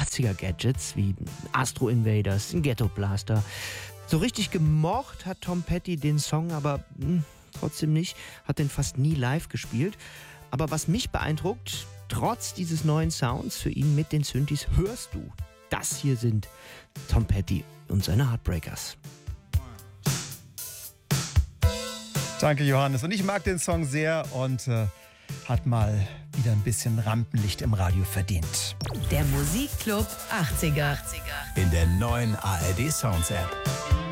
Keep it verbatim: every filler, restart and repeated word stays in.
achtziger-Gadgets wie Astro Invaders, Ghetto Blaster. So richtig gemocht hat Tom Petty den Song aber mh, trotzdem nicht, hat den fast nie live gespielt. Aber was mich beeindruckt, trotz dieses neuen Sounds für ihn mit den Synthes, hörst du, das hier sind Tom Petty und seine Heartbreakers. Danke, Johannes. Und ich mag den Song sehr und äh, hat mal wieder ein bisschen Rampenlicht im Radio verdient. Der Musikclub achtziger. In der neuen A R D Sounds App.